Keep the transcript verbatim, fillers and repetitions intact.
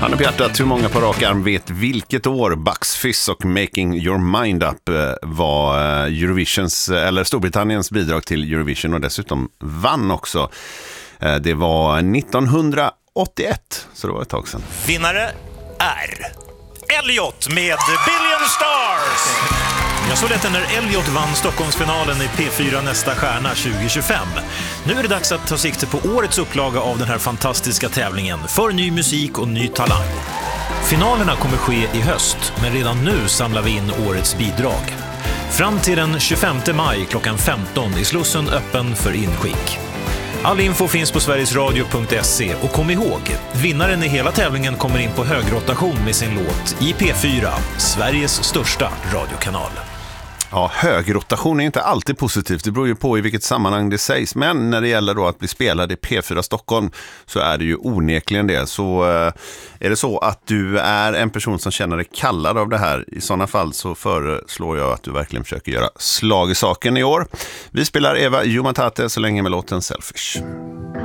Handen på hjärtat, hur många på rak arm vet vilket år Bucks Fizz och Making Your Mind Up var Eurovisions, eller Storbritanniens bidrag till Eurovision, och dessutom vann också. Det var nittonhundraåttioett, så det var ett tag sedan. Vinnare är Elliot med Billion Stars. Jag såg detta när Elliot vann Stockholmsfinalen i P fyra Nästa stjärna tjugo tjugofem. Nu är det dags att ta sikte på årets upplaga av den här fantastiska tävlingen för ny musik och ny talang. Finalerna kommer ske i höst, men redan nu samlar vi in årets bidrag. Fram till den tjugofemte maj klockan femton är Slussen öppen för inskick. All info finns på sverigesradio punkt se, och kom ihåg, vinnaren i hela tävlingen kommer in på högrotation med sin låt i P fyra, Sveriges största radiokanal. Ja, högrotation är inte alltid positivt, det beror ju på i vilket sammanhang det sägs, men när det gäller då att bli spelad i P fyra Stockholm så är det ju onekligen det. Så eh, är det så att du är en person som känner dig kallad av det här, i sådana fall så föreslår jag att du verkligen försöker göra slag i saken i år. Vi spelar Eva Jumatate så länge med låten Selfish.